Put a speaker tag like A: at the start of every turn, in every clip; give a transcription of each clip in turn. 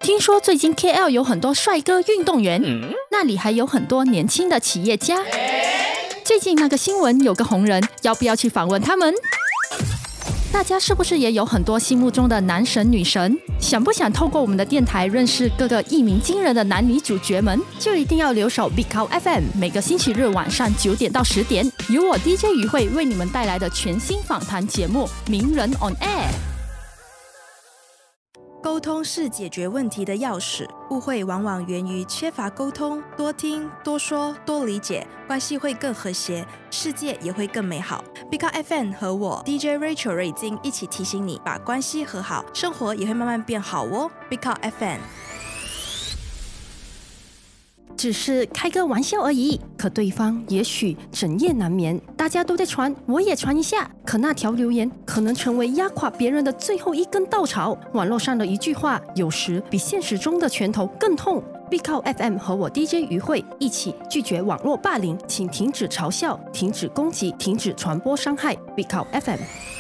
A: 听说最近 KL 有很多帅哥运动员，那里还有很多年轻的企业家。最近那个新闻有个红人，要不要去访问他们？大家是不是也有很多心目中的男神女神？想不想透过我们的电台认识各个一鸣惊人的男女主角们？就一定要留守 Big Cow FM， 每个星期日晚上9点到10点，由我 DJ 于慧为你们带来的全新访谈节目《名人 on Air》。
B: 沟通是解决问题的钥匙，误会往往源于缺乏沟通，多听、多说、多理解，关系会更和谐，世界也会更美好。Big Cow FM 和我 DJ Rachel 瑞金一起提醒你，把关系和好，生活也会慢慢变好哦。Big Cow FM。
A: 只是开个玩笑而已，可对方也许整夜难眠。大家都在传，我也传一下。可那条留言可能成为压垮别人的最后一根稻草。网络上的一句话，有时比现实中的拳头更痛。Big Cow FM 和我 DJ 于慧一起拒绝网络霸凌，请停止嘲笑，停止攻击，停止传播伤害。Big Cow FM。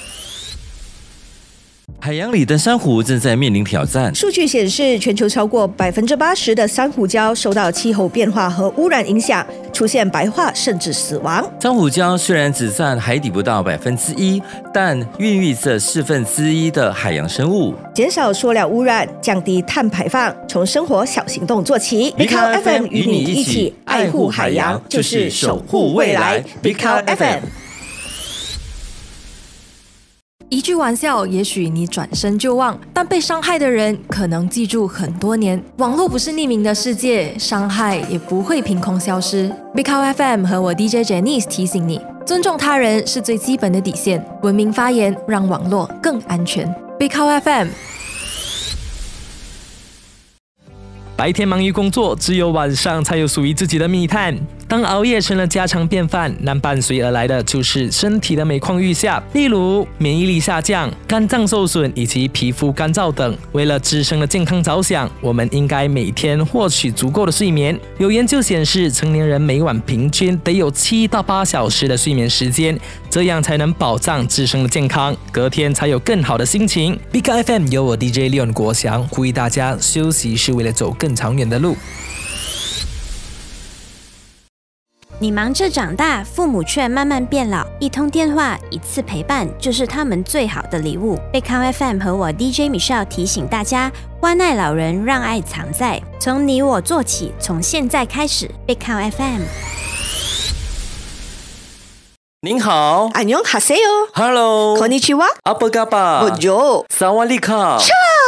C: 海洋里的珊瑚正在面临挑战。
D: 数据显示，全球超过80%的珊瑚礁受到气候变化和污染影响，出现白化甚至死亡。
C: 珊瑚礁虽然只占海底不到1%，但孕育着1/4的海洋生物。
D: 减少塑料污染，降低碳排放，从生活小行动做起。Big Cow FM 与你一起爱护海洋，就是守护未来。Big Cow FM。
E: 一句玩笑，也许你转身就忘，但被伤害的人可能记住很多年。网络不是匿名的世界，伤害也不会凭空消失。Big Cow FM 和我 DJ Janice 提醒你，尊重他人是最基本的底线，文明发言，让网络更安全。Big Cow FM。
F: 白天忙于工作，只有晚上才有属于自己的密探。当熬夜成了家常便饭，那伴随而来的就是身体的每况愈下，例如免疫力下降、肝脏受损以及皮肤干燥等。为了自身的健康着想，我们应该每天获取足够的睡眠。有研究显示，成年人每晚平均得有7到8小时的睡眠时间，这样才能保障自身的健康，隔天才有更好的心情。Big Cow FM 由我 DJ Leon 国祥呼吁大家，休息是为了走更长远的路。
G: 你忙着长大，父母却慢慢变老，一通电话，一次陪伴，就是他们最好的礼物。Big Cow FM 和我 DJ Michelle 提醒大家，关爱老人，让爱藏在，从你我做起，从现在开始。Big Cow FM。
C: 您好，
D: 안녕하세요。
C: Hello，
D: konnichiwa。
C: apa kabar？
D: Bonjour。
C: Sawadee-ka。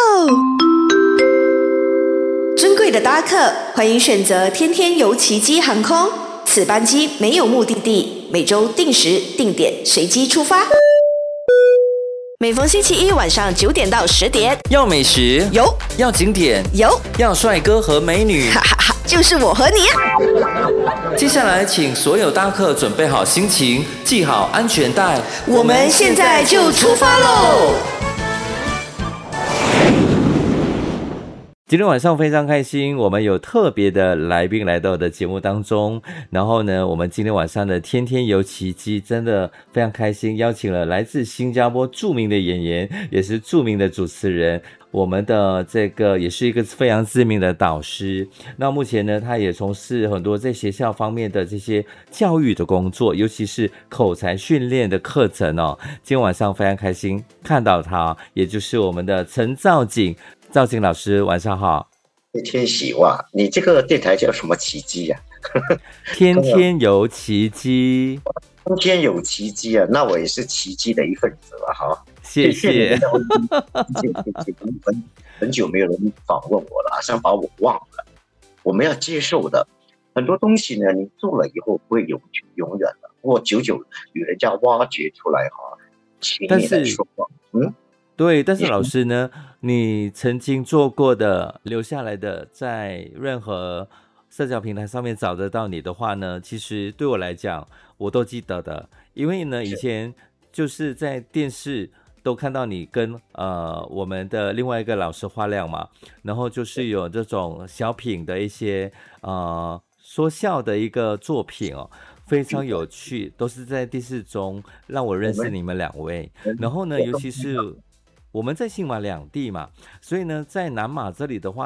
D: 尊贵的搭客，欢迎选择天天游奇迹航空。此班机没有目的地，每周定时定点随机出发。每逢星期一晚上9点到10点，
C: 要美食
D: 有，
C: 要景点
D: 有，
C: 要帅哥和美女，
D: 哈哈哈，就是我和你。
C: 接下来，请所有搭客准备好心情，系好安全带，
D: 我们现在就出发喽！
C: 今天晚上非常开心，我们有特别的来宾来到的节目当中。然后呢，我们今天晚上的天天游奇迹真的非常开心，邀请了来自新加坡著名的演员，也是著名的主持人，我们的这个也是一个非常知名的导师。那目前呢，他也从事很多在学校方面的这些教育的工作，尤其是口才训练的课程哦。今天晚上非常开心看到他，也就是我们的陈兆景。兆景老师，晚上好。
H: 天喜哇，你这个电台叫什么奇迹呀？
C: 天天有奇迹，
H: 天天有奇迹啊！那我也是奇迹的一份子了哈。
C: 谢谢。
H: 很久没有人访问我了，好像把我忘了。我们要接受的很多东西呢，你做了以后不会永远的，或久久与人家挖掘出来哈。
C: 但是
H: 说话，
C: 对，但是老师呢，你曾经做过的、留下来的，在任何社交平台上面找得到你的话呢，其实对我来讲，我都记得的，因为呢，以前就是在电视都看到你跟我们的另外一个老师花亮嘛，然后就是有这种小品的一些说笑的一个作品哦。非常有趣，都是在电视中让我认识你们两位。然后呢，尤其是我们在新马两地嘛，所以呢，在南马这里的话。